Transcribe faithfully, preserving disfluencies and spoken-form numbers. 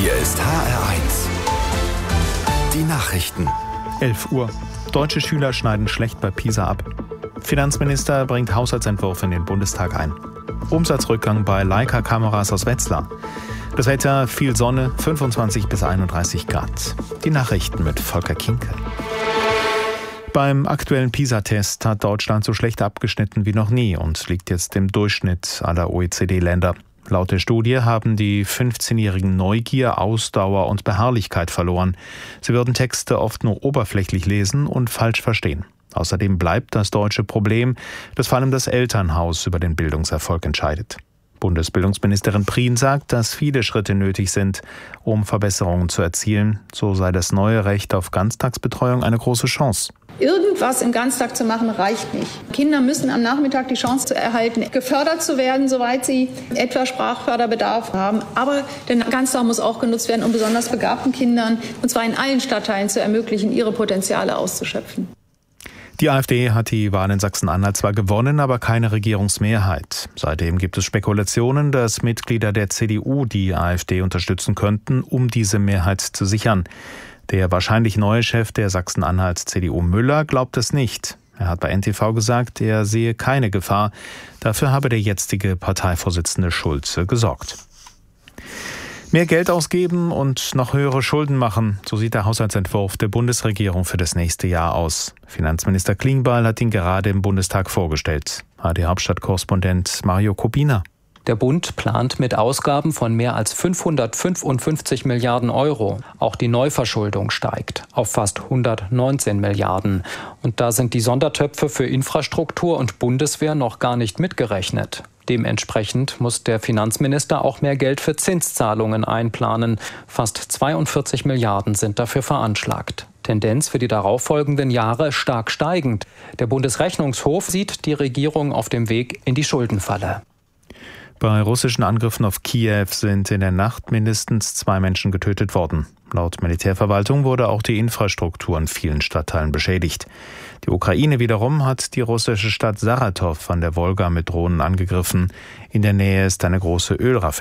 Hier ist H R eins. Die Nachrichten. elf Uhr. Deutsche Schüler schneiden schlecht bei PISA ab. Finanzminister bringt Haushaltsentwurf in den Bundestag ein. Umsatzrückgang bei Leica-Kameras aus Wetzlar. Das Wetter, viel Sonne, fünfundzwanzig bis einunddreißig Grad. Die Nachrichten mit Volker Kinke. Beim aktuellen PISA-Test hat Deutschland so schlecht abgeschnitten wie noch nie und liegt jetzt im Durchschnitt aller O E C D-Länder. Laut der Studie haben die fünfzehnjährigen Neugier, Ausdauer und Beharrlichkeit verloren. Sie würden Texte oft nur oberflächlich lesen und falsch verstehen. Außerdem bleibt das deutsche Problem, dass vor allem das Elternhaus über den Bildungserfolg entscheidet. Bundesbildungsministerin Prien sagt, dass viele Schritte nötig sind, um Verbesserungen zu erzielen. So sei das neue Recht auf Ganztagsbetreuung eine große Chance. Irgendwas im Ganztag zu machen, reicht nicht. Kinder müssen am Nachmittag die Chance zu erhalten, gefördert zu werden, soweit sie etwa Sprachförderbedarf haben. Aber der Ganztag muss auch genutzt werden, um besonders begabten Kindern, und zwar in allen Stadtteilen, zu ermöglichen, ihre Potenziale auszuschöpfen. Die AfD hat die Wahl in Sachsen-Anhalt zwar gewonnen, aber keine Regierungsmehrheit. Seitdem gibt es Spekulationen, dass Mitglieder der C D U die AfD unterstützen könnten, um diese Mehrheit zu sichern. Der wahrscheinlich neue Chef der Sachsen-Anhalt-C D U Müller glaubt es nicht. Er hat bei N T V gesagt, er sehe keine Gefahr. Dafür habe der jetzige Parteivorsitzende Schulze gesorgt. Mehr Geld ausgeben und noch höhere Schulden machen, so sieht der Haushaltsentwurf der Bundesregierung für das nächste Jahr aus. Finanzminister Klingbeil hat ihn gerade im Bundestag vorgestellt. H D-Hauptstadt-Korrespondent Mario Kubina. Der Bund plant mit Ausgaben von mehr als fünfhundertfünfundfünfzig Milliarden Euro. Auch die Neuverschuldung steigt auf fast hundertneunzehn Milliarden. Und da sind die Sondertöpfe für Infrastruktur und Bundeswehr noch gar nicht mitgerechnet. Dementsprechend muss der Finanzminister auch mehr Geld für Zinszahlungen einplanen. Fast zweiundvierzig Milliarden sind dafür veranschlagt. Tendenz für die darauffolgenden Jahre stark steigend. Der Bundesrechnungshof sieht die Regierung auf dem Weg in die Schuldenfalle. Bei russischen Angriffen auf Kiew sind in der Nacht mindestens zwei Menschen getötet worden. Laut Militärverwaltung wurde auch die Infrastruktur in vielen Stadtteilen beschädigt. Die Ukraine wiederum hat die russische Stadt Saratow an der Wolga mit Drohnen angegriffen. In der Nähe ist eine große Ölraffinerie.